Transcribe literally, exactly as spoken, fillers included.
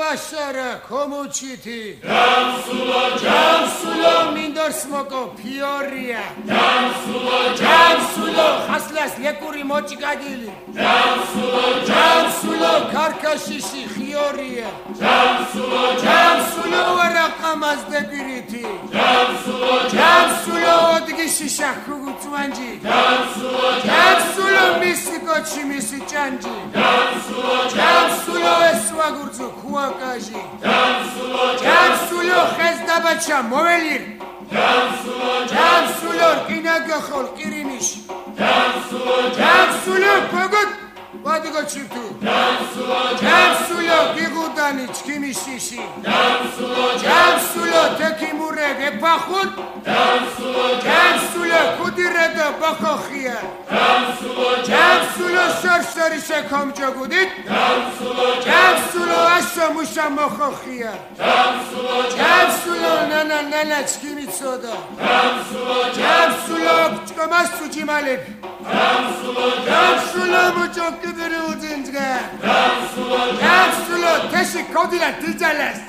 Აშარა ქომუჩითი ჯამსულო ჯამსულო მინდორს მოკო ფიორია ჯამსულო ჯამსულო ხასლას ლეკური მოჭიკადილი ჯამსულო ჯამსულო ქარქაშიში ხიორია ჯამსულო ჯამსულო ვარა ყამაზდებირითი ჯამსულო ჯამსულო ოდგიში შახუგუწვანჯი ჯამსულო ჯამსულო მისი კოჩი მისი ჭანჯი ჯამსულო ჯამსულო ესვაგურძო ქუაკაჟი ჯამსულო ჯამსულო ხეზდაბაჩა მოველირ ჯამსულო ჯამსულო რკინაგახოლ ყირინიში ჯამსულო ჯამსულო გოგოთ ვადიგოჩირთუ ჯამსულო ჯამსულო გიგუდანი ჩქიმიშიში ჯამსულო ჯამსულო თექიმურე გეფახუთ ჯამსულო ჯამსულო ქუდირედო ბოხოხია ჯამსულო ჯამსულო სორსორი შეკომჯოგუდით ჯამსულო ჯამსულო ასო მუშა მოხოხია ჯამსულო ჯამსულო ნანა ნანა ჩქიმიცოდა ჯამსულო ჯამსულო ჭკომასუ ჯიმალები ჯამსულო ჯამსულო მუჭო კიბერი უძინძგა ჯამსულო ჯამსულო თეში კოდილა დიძალას